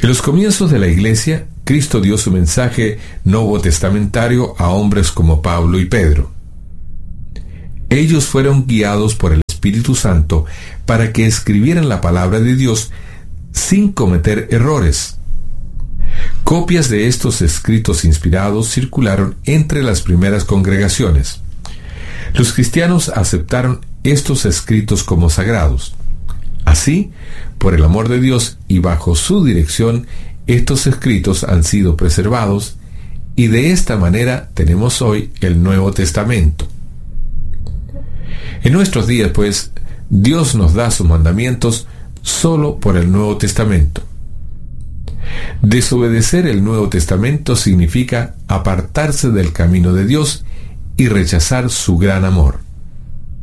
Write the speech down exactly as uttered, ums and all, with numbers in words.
En los comienzos de la Iglesia, Cristo dio su mensaje nuevo testamentario a hombres como Pablo y Pedro. Ellos fueron guiados por el Espíritu Santo para que escribieran la palabra de Dios sin cometer errores. Copias de estos escritos inspirados circularon entre las primeras congregaciones. Los cristianos aceptaron estos escritos como sagrados. Así, por el amor de Dios y bajo su dirección, estos escritos han sido preservados y de esta manera tenemos hoy el Nuevo Testamento. En nuestros días, pues, Dios nos da sus mandamientos solo por el Nuevo Testamento. Desobedecer el Nuevo Testamento significa apartarse del camino de Dios y rechazar su gran amor.